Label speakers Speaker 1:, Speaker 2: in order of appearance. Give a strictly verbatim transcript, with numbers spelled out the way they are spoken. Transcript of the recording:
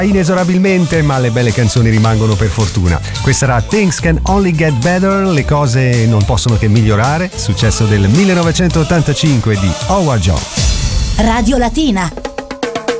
Speaker 1: inesorabilmente, ma le belle canzoni rimangono per fortuna. Questa era Things Can Only Get Better, le cose non possono che migliorare, successo del millenovecentottantacinque di Howard Jones.
Speaker 2: Radio Latina.